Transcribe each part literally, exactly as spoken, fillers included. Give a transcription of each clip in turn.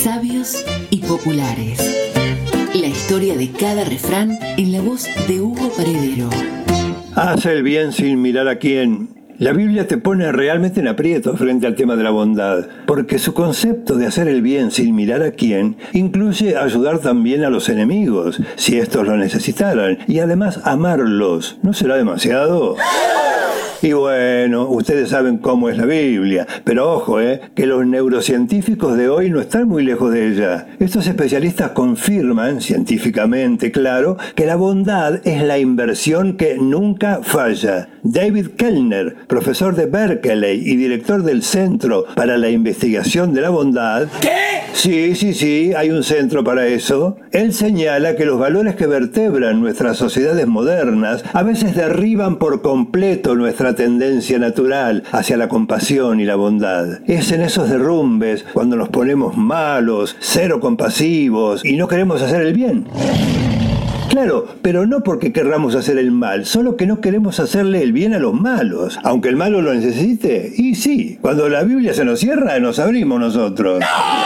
Sabios y populares. La historia de cada refrán en la voz de Hugo Paredero. Haz el bien sin mirar a quién. La Biblia te pone realmente en aprieto frente al tema de la bondad, porque su concepto de hacer el bien sin mirar a quién incluye ayudar también a los enemigos, si estos lo necesitaran, y además amarlos. ¿No será demasiado? Y bueno, ustedes saben cómo es la Biblia, pero ojo, eh, que los neurocientíficos de hoy no están muy lejos de ella. Estos especialistas confirman, científicamente claro, que la bondad es la inversión que nunca falla. David Kellner, profesor de Berkeley y director del Centro para la Investigación de la Bondad... ¿Qué? Sí, sí, sí, hay un centro para eso. Él señala que los valores que vertebran nuestras sociedades modernas a veces derriban por completo nuestra tendencia natural hacia la compasión y la bondad. Es en esos derrumbes cuando nos ponemos malos, cero compasivos y no queremos hacer el bien. Claro, pero no porque querramos hacer el mal, solo que no queremos hacerle el bien a los malos, aunque el malo lo necesite. Y sí, cuando la Biblia se nos cierra, nos abrimos nosotros.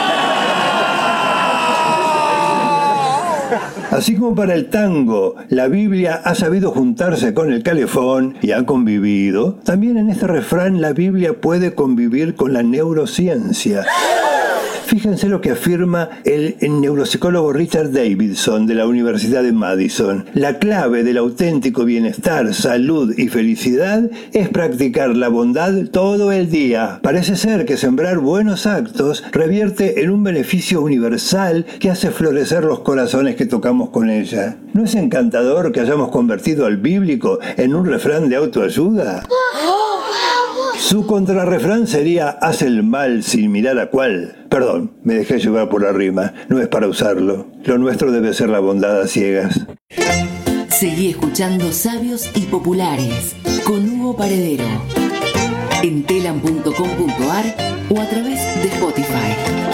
Así como para el tango, la Biblia ha sabido juntarse con el calefón y ha convivido, también en este refrán la Biblia puede convivir con la neurociencia. Fíjense lo que afirma el, el neuropsicólogo Richard Davidson de la Universidad de Madison. La clave del auténtico bienestar, salud y felicidad es practicar la bondad todo el día. Parece ser que sembrar buenos actos revierte en un beneficio universal que hace florecer los corazones que tocamos con ella. ¿No es encantador que hayamos convertido al bíblico en un refrán de autoayuda? Su contrarrefrán sería: haz el mal sin mirar a cuál. Perdón, me dejé llevar por la rima. No es para usarlo. Lo nuestro debe ser la bondad a ciegas. Seguí escuchando Sabios y Populares con Hugo Paredero en telam punto com punto ar o a través de Spotify.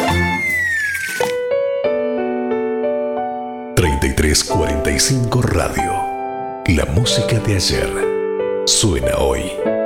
treinta y tres cuarenta y cinco Radio. La música de ayer suena hoy.